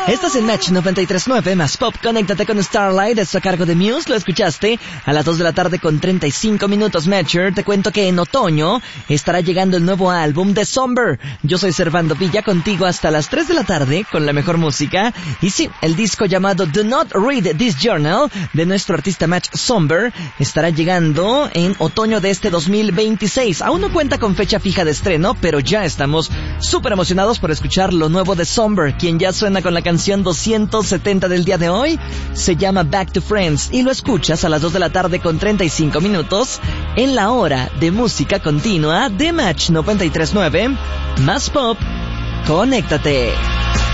Estás en Match 93.9 más Pop. Conéctate con Starlight, esto a cargo de Muse. Lo escuchaste a las 2 de la tarde con 35 minutos. Matcher, te cuento que en otoño estará llegando el nuevo álbum de Somber. Yo soy Servando Villa, contigo hasta las 3 de la tarde con la mejor música. Y sí, el disco llamado Do Not Read This Journal de nuestro artista Match Somber estará llegando en otoño de este 2026. Aún no cuenta con fecha fija de estreno, pero ya estamos súper emocionados por escuchar lo nuevo de Somber, quien ya suena con la canción 270 del día de hoy. Se llama Back to Friends y lo escuchas a las 2 de la tarde con 35 minutos en la hora de música continua de Match 93.9 más Pop. Conéctate.